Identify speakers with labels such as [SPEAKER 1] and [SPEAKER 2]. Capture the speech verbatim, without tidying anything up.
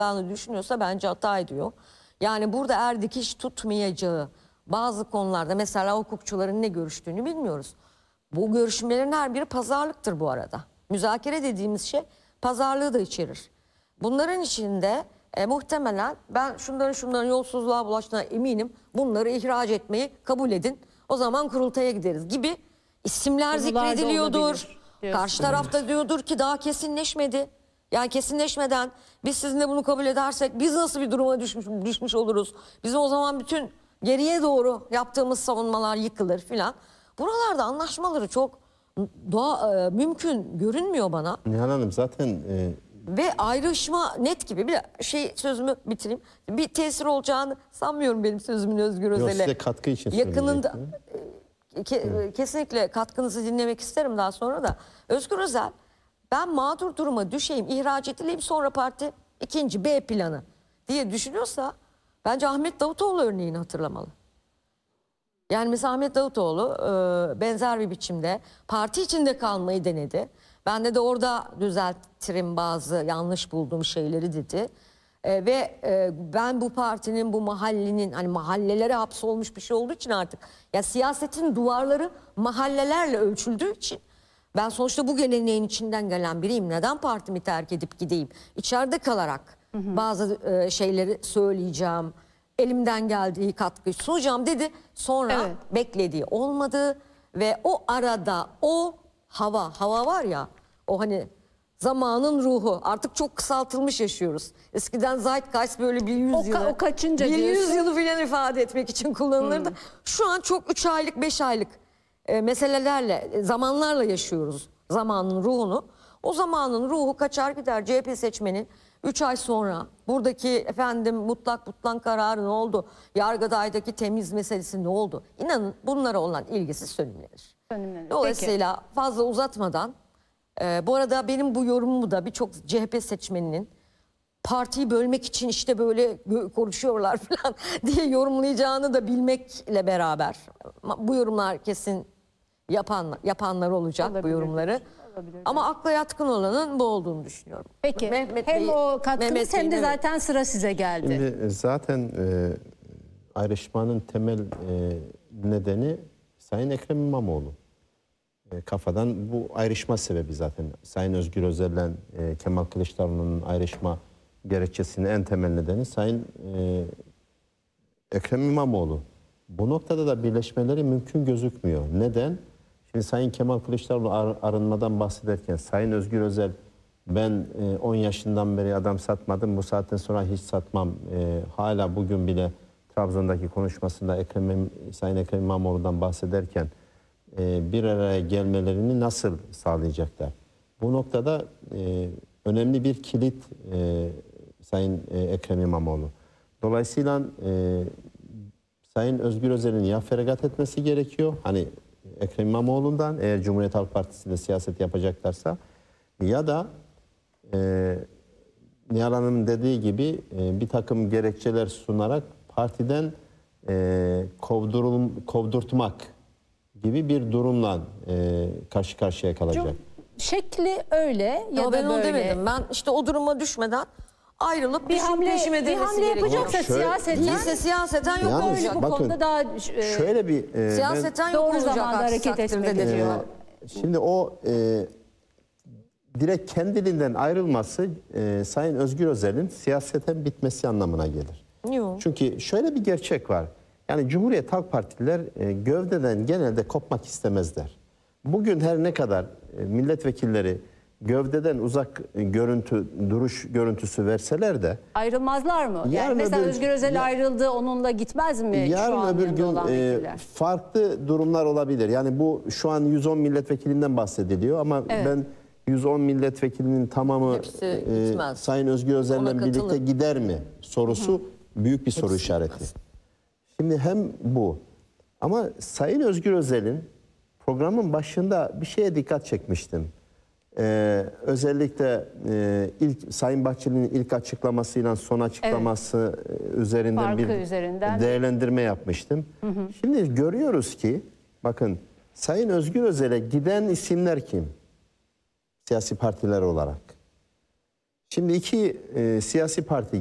[SPEAKER 1] düşünüyorsa bence hata ediyor. Yani burada eğer dikiş tutmayacağı bazı konularda, mesela hukukçuların ne görüştüğünü bilmiyoruz. Bu görüşmelerin her biri pazarlıktır bu arada. Müzakere dediğimiz şey pazarlığı da içerir. Bunların içinde e, muhtemelen ben şunların şunların yolsuzluğa bulaştığına eminim, bunları ihraç etmeyi kabul edin, o zaman kurultaya gideriz gibi isimler zikrediliyordur. Karşı tarafta diyordur ki daha kesinleşmedi. Yani kesinleşmeden biz sizinle bunu kabul edersek biz nasıl bir duruma düşmüş, düşmüş oluruz? Bizim o zaman bütün geriye doğru yaptığımız savunmalar yıkılır filan. Buralarda anlaşmaları çok doğa, e, mümkün görünmüyor bana.
[SPEAKER 2] Nihal Hanım zaten... E...
[SPEAKER 1] Ve ayrışma net gibi. Bir şey, sözümü bitireyim. Bir tesir olacağını sanmıyorum benim sözümün Özgür Özel'e.
[SPEAKER 2] Yok, size katkı için
[SPEAKER 1] yakınında ke, kesinlikle katkınızı dinlemek isterim daha sonra da. Özgür Özel, ben mağdur duruma düşeyim, ihraç edileyim, sonra parti ikinci B planı diye düşünüyorsa bence Ahmet Davutoğlu örneğini hatırlamalı. Yani mesela Ahmet Davutoğlu e, benzer bir biçimde parti içinde kalmayı denedi. Ben de de orada düzeltirim bazı yanlış bulduğum şeyleri dedi. E, ve e, ben bu partinin, bu mahallenin, hani mahallelere hapsolmuş bir şey olduğu için artık, ya siyasetin duvarları mahallelerle ölçüldüğü için ben sonuçta bu geleneğin içinden gelen biriyim. Neden partimi terk edip gideyim? İçeride kalarak hı hı. bazı e, şeyleri söyleyeceğim. Elimden geldiği katkı sunacağım dedi. Sonra evet. beklediği olmadı ve o arada o hava, hava var ya, o hani zamanın ruhu, artık çok kısaltılmış yaşıyoruz. Eskiden Zeitgeist böyle bir yüz yılı,
[SPEAKER 3] o kaçınca
[SPEAKER 1] bir
[SPEAKER 3] diyorsun?
[SPEAKER 1] yüz yılı filan ifade etmek için kullanılırdı. Hmm. Şu an çok üç aylık, beş aylık e, meselelerle, zamanlarla yaşıyoruz zamanın ruhunu. O zamanın ruhu kaçar gider. C H P seçmeni üç ay sonra buradaki efendim mutlak mutlak kararı ne oldu? Yargıday'daki temiz meselesi ne oldu? İnanın bunlara olan ilgisi sönümlenir. Sönümlenir. Dolayısıyla Peki. fazla uzatmadan, e, bu arada benim bu yorumumu da birçok C H P seçmeninin partiyi bölmek için işte böyle konuşuyorlar falan diye yorumlayacağını da bilmekle beraber, bu yorumlar kesin yapan, yapanlar olacak. Olabilir. Bu yorumları. Olabilir. Ama akla yatkın olanın bu olduğunu düşünüyorum.
[SPEAKER 3] Peki
[SPEAKER 1] Mehmet
[SPEAKER 3] hem
[SPEAKER 1] Bey,
[SPEAKER 3] o katkınız
[SPEAKER 1] Mehmet
[SPEAKER 3] hem de
[SPEAKER 1] Bey,
[SPEAKER 3] zaten sıra size geldi.
[SPEAKER 2] Şimdi zaten e, ayrışmanın temel e, nedeni Sayın Ekrem İmamoğlu. E, kafadan bu ayrışma sebebi zaten. Sayın Özgür Özel'le e, Kemal Kılıçdaroğlu'nun ayrışma gerekçesinin en temel nedeni Sayın e, Ekrem İmamoğlu. Bu noktada da birleşmeleri mümkün gözükmüyor. Neden? Şimdi Sayın Kemal Kılıçdaroğlu ar arınmadan bahsederken Sayın Özgür Özel, ben on yaşından beri adam satmadım, bu saatten sonra hiç satmam. E, hala bugün bile Trabzon'daki konuşmasında Ekrem, Sayın Ekrem İmamoğlu'dan bahsederken e, bir araya gelmelerini nasıl sağlayacaklar? Bu noktada e, önemli bir kilit e, Sayın e, Ekrem İmamoğlu. Dolayısıyla e, Sayın Özgür Özel'in ya feragat etmesi gerekiyor, hani Ekrem İmamoğlu'ndan, eğer Cumhuriyet Halk Partisi ile siyaset yapacaklarsa, ya da e, Nihal Hanım'ın dediği gibi e, bir takım gerekçeler sunarak partiden e, kovdurul, kovdurtmak gibi bir durumla e, karşı karşıya kalacak. Çok
[SPEAKER 3] şekli öyle ya, ya da
[SPEAKER 1] ben
[SPEAKER 3] böyle.
[SPEAKER 1] onu demedim. Ben işte o duruma düşmeden ayrılıp bir hamle, bir hamle
[SPEAKER 3] yapacaksa
[SPEAKER 2] şöyle,
[SPEAKER 3] siyaseten,
[SPEAKER 1] değilse siyaseten yok
[SPEAKER 2] yani,
[SPEAKER 1] olacak.
[SPEAKER 3] Bu
[SPEAKER 2] bakın,
[SPEAKER 3] konuda daha
[SPEAKER 2] e, şöyle bir e,
[SPEAKER 1] siyaseten
[SPEAKER 2] ben,
[SPEAKER 1] yok
[SPEAKER 3] doğru
[SPEAKER 1] olacak
[SPEAKER 3] zamanda hareket etmek
[SPEAKER 2] e, şimdi o e, direkt kendiliğinden ayrılması e, Sayın Özgür Özel'in siyaseten bitmesi anlamına gelir.
[SPEAKER 1] Yok.
[SPEAKER 2] Çünkü şöyle bir gerçek var. Yani Cumhuriyet Halk Partililer e, gövdeden genelde kopmak istemezler. Bugün her ne kadar e, milletvekilleri gövdeden uzak e, görüntü, duruş görüntüsü verseler de
[SPEAKER 3] ayrılmazlar mı? Yani mesela öbür, Özgür Özel ya, ayrıldı, onunla gitmez mi
[SPEAKER 2] yarın
[SPEAKER 3] şu an
[SPEAKER 2] öbür gün e, farklı durumlar olabilir. Yani bu şu an yüz on milletvekilinden bahsediliyor ama evet, ben yüz on milletvekilinin tamamı e, Sayın Özgür Özel'le birlikte gider mi sorusu Hı. büyük bir soru Hepsi işareti. Gitmez. Şimdi hem bu ama Sayın Özgür Özel'in programın başında bir şeye dikkat çekmiştim. Ee, özellikle e, ilk Sayın Bahçeli'nin ilk açıklamasıyla son açıklaması evet, üzerinden Farkı bir üzerinden. değerlendirme yapmıştım. Hı hı. Şimdi görüyoruz ki bakın Sayın Özgür Özel'e giden isimler kim? Siyasi partiler olarak. Şimdi iki e, siyasi parti